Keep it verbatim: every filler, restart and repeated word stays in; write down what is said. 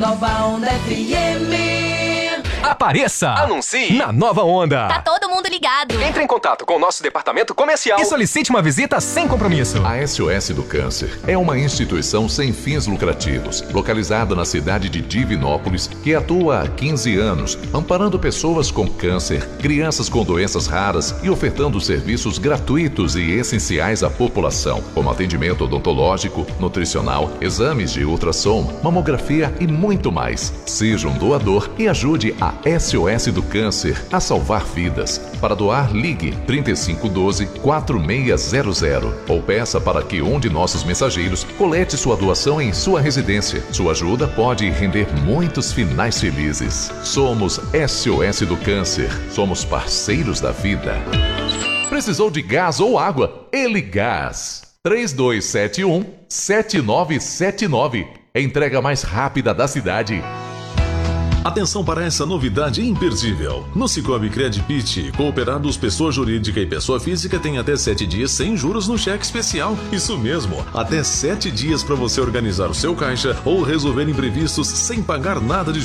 Nova Onda F M. Apareça! Anuncie! Na Nova Onda! Tá todo mundo ligado! Entre em contato com o nosso departamento comercial e solicite uma visita sem compromisso. A S O S do Câncer é uma instituição sem fins lucrativos, localizada na cidade de Divinópolis, que atua há quinze anos, amparando pessoas com câncer, crianças com doenças raras e ofertando serviços gratuitos e essenciais à população, como atendimento odontológico, nutricional, exames de ultrassom, mamografia e muito mais. Seja um doador e ajude a S O S do Câncer a salvar vidas. Para doar, ligue trinta e cinco doze, quatro seis zero zero ou peça para que um de nossos mensageiros colete sua doação em sua residência. Sua ajuda pode render muitos finais felizes. Somos S O S do Câncer. Somos parceiros da vida. Precisou de gás ou água? Ele Gás. três dois sete um, sete nove sete nove. Entrega mais rápida da cidade. Atenção para essa novidade imperdível. No Cicobi Credit, cooperados pessoa jurídica e pessoa física tem até sete dias sem juros no cheque especial. Isso mesmo, até sete dias para você organizar o seu caixa ou resolver imprevistos sem pagar nada de